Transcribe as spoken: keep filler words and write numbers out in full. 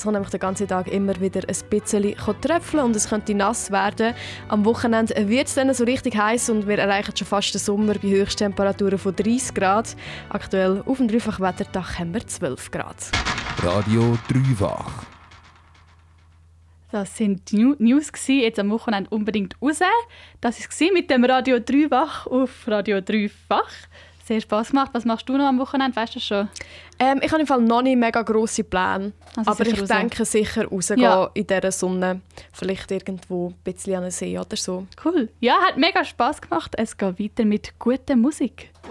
Es kann nämlich den ganzen Tag immer wieder ein bisschen tröpfeln und es könnte nass werden. Am Wochenende wird es dann so richtig heiß und wir erreichen schon fast den Sommer bei Höchsttemperaturen von dreißig Grad. Aktuell auf dem Dreifach-Wetterdach haben wir zwölf Grad. Radio Dreifach. Das waren die News jetzt am Wochenende unbedingt raus. Das war es mit dem Radio Dreifach auf Radio Dreifach. Sehr Spass gemacht. Was machst du noch am Wochenende? Weißt du das schon? Ähm, ich habe im Fall noch nicht mega grosse Pläne. Also aber ich raus. denke sicher rausgehen Ja. in dieser Sonne. Vielleicht irgendwo ein bisschen an den See oder so. Cool. Ja, hat mega Spass gemacht. Es geht weiter mit guter Musik.